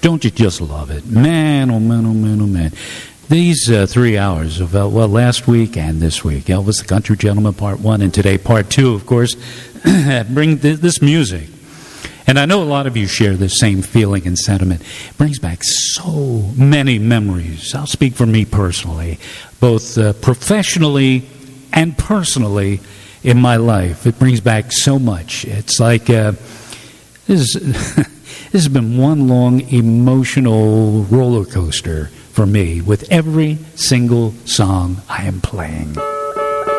Don't you just love it? Man, oh man, oh man, oh man. These 3 hours of, last week and this week, Elvis the Country Gentleman Part 1, and today Part 2, of course, bring this music. And I know a lot of you share this same feeling and sentiment. It brings back so many memories. I'll speak for me personally, both professionally and personally in my life. It brings back so much. It's like this has been one long emotional roller coaster for me with every single song I am playing.